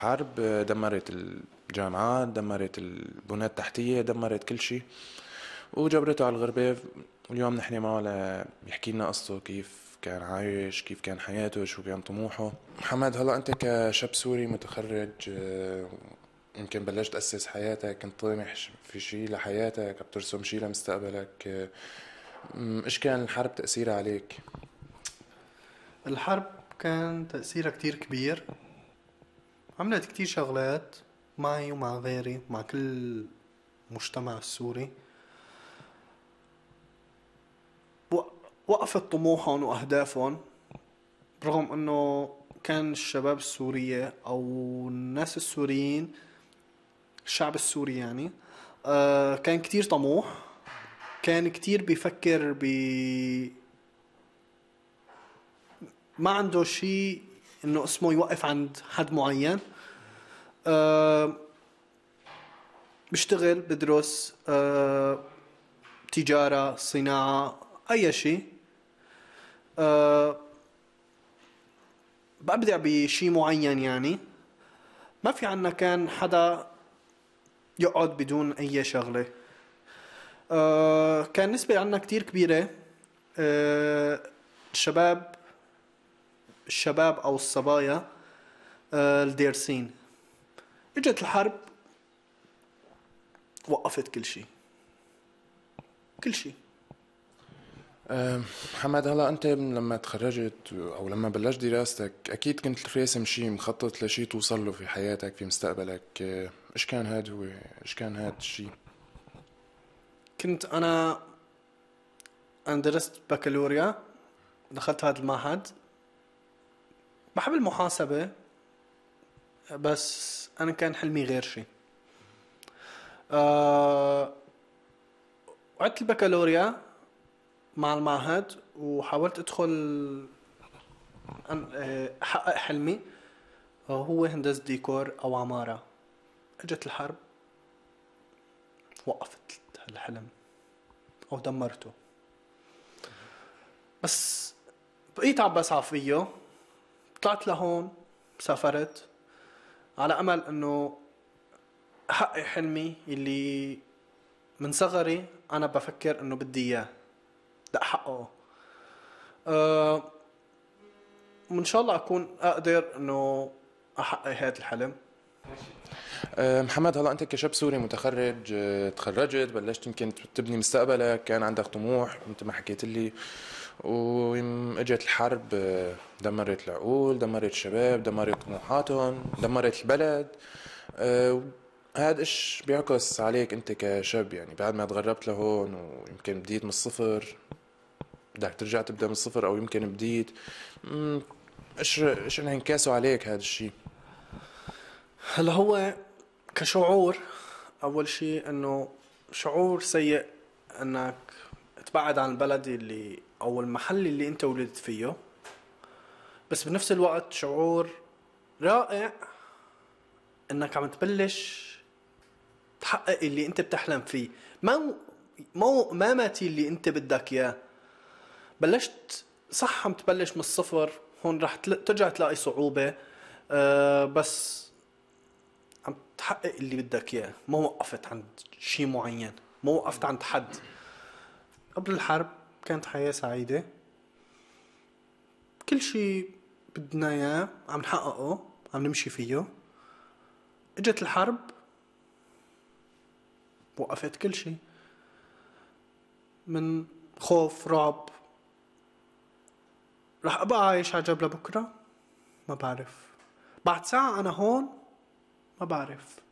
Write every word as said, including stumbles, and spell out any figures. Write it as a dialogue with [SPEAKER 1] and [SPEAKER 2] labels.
[SPEAKER 1] حرب دمرت الجامعات، دمرت البنى التحتية، دمرت كل شيء وجبرته على الغربة. واليوم نحن معه ليحكي لنا قصته، كيف كان عايش، كيف كان حياته، شو كان طموحه. محمد، هلا انت كشاب سوري متخرج، آه، يمكن بلشت تأسس حياتك، كنت طامح في شيء لحياتك، عم ترسم شيء لمستقبلك. آه، م، ايش كان الحرب تأثيرها عليك؟
[SPEAKER 2] الحرب كان تأثيرها كتير كبير. عملت كتير شغلات معي ومع غيري، مع كل المجتمع السوري. و- وقفت طموحهم وأهدافهم، برغم أنه كان الشباب السورية أو الناس السوريين، الشعب السوري يعني، آه كان كتير طموح. كان كتير بيفكر ب ما عنده شيء انه اسمه يوقف عند حد معين. آه بيشتغل، بدرس، آه تجارة، صناعة، أي شيء. أه بأبدع بشيء معين يعني. ما في عنا كان حدا يقعد بدون أي شغلة. أه كان نسبة عنا كتير كبيرة. أه الشباب الشباب أو الصبايا أه الدارسين. اجت الحرب، وقفت كل شيء، كل شيء.
[SPEAKER 1] أه، محمد، هلا انت لما تخرجت او لما بلشت دراستك اكيد كنت راسم شيء، مخطط لشيء توصل له في حياتك، في مستقبلك. أه، ايش كان هاد هو ايش كان هاد الشيء؟
[SPEAKER 2] كنت أنا أنا درست بكالوريا، دخلت هذا المعهد. بحب المحاسبة، بس أنا كان حلمي غير شيء. أه وعدت البكالوريا مع المعهد، وحاولت أدخل أن- أه، أحقق حلمي، أه، هو هندسة ديكور أو عمارة. اجت الحرب، وقفت الحلم أو دمرته. بس بقيت عم بسعى فيه. طلعت لهون، سافرت على أمل أنه أحقق حلمي اللي من صغري أنا بفكر أنه بدي إياه، بدي أحققه. أه وإن شاء الله أكون أقدر أنه أحقق هذا الحلم.
[SPEAKER 1] أه، محمد، هلا انت كشاب سوري متخرج، أه، تخرجت، بلشت يمكن تبني مستقبلك، كان عندك طموح مثل ما حكيت لي، واجت الحرب، أه، دمرت العقول، دمرت الشباب، دمرت طموحاتهم، دمرت البلد. أه، هذا ايش بيعكس عليك انت كشاب؟ يعني بعد ما تغربت لهون ويمكن بديت من الصفر، بدك ترجع تبدا من الصفر، او يمكن بديت، مم، ايش ايش انعكاسه عليك هذا الشيء؟
[SPEAKER 2] هلا هو كشعور، أول شيء أنه شعور سيء أنك تبعد عن البلد اللي أو المحل اللي أنت ولدت فيه. بس بنفس الوقت شعور رائع أنك عم تبلش تحقق اللي أنت بتحلم فيه. ما مو ما ماتي اللي أنت بدك إياه. بلشت صح، عم تبلش من الصفر. هون رح تل- ترجع تلاقي صعوبة. أه بس عم تحقق اللي بدك اياه. ما وقفت عند شيء معين، ما وقفت عند حد. قبل الحرب كانت حياة سعيدة، كل شيء بدنا اياه عم نحققه، عم نمشي فيه. اجت الحرب، وقفت كل شيء. من خوف، رعب. رح ابقى عايش عجب لبكره؟ ما بعرف. بعد ساعة انا هون؟ ما بعرف.